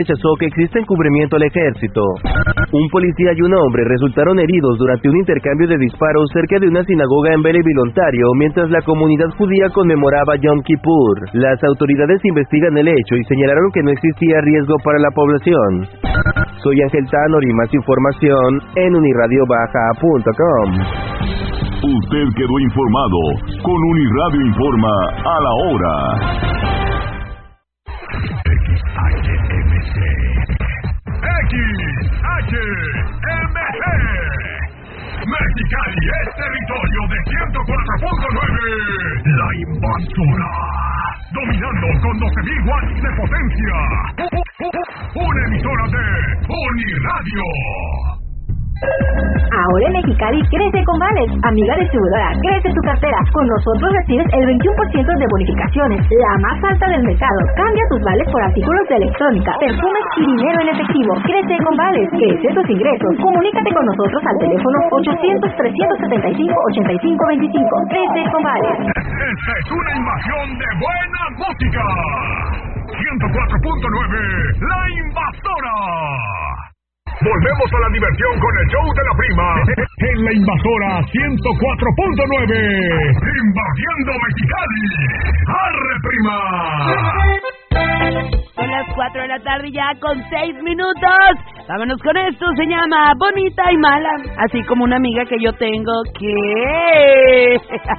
rechazó que exista encubrimiento al ejército. Un policía y un hombre resultaron heridos durante un intercambio de disparos cerca de una sinagoga en Belleville, Ontario, mientras la comunidad judía conmemoraba Yom Kippur. Las autoridades investigan el hecho y señalaron que no existía riesgo para la población. Soy Ángel Tanor y más información en unirradiobaja.com. Usted quedó informado con Uniradio Informa a la hora. XHMC Mexicali es territorio de 104.9. La Invasora, dominando con 12,000 watts de potencia. Una emisora de Uniradio. Ahora en Mexicali crece con vales. Amiga distribuidora, crece tu cartera. Con nosotros recibes el 21% de bonificaciones, la más alta del mercado. Cambia tus vales por artículos de electrónica, perfumes y dinero en efectivo. Crece con vales, crece tus ingresos. Comunícate con nosotros al teléfono 800-375-8525. Crece con vales. Esta es una invasión de buena música. 104.9, La Invasora. Volvemos a la diversión con el show de la prima en La Invasora 104.9. Invadiendo Mexicali. ¡Arre, prima! Son las 4 de la tarde ya con 6 minutos. Vámonos con esto, se llama Bonita y Mala. Así como una amiga que yo tengo que...